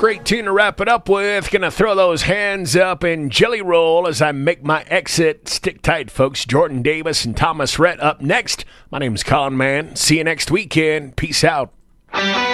Great tune to wrap it up with. Gonna throw those hands up and jelly roll as I make my exit. Stick tight, folks. Jordan Davis and Thomas Rhett up next. My name's Colin Mann. See you next weekend. Peace out.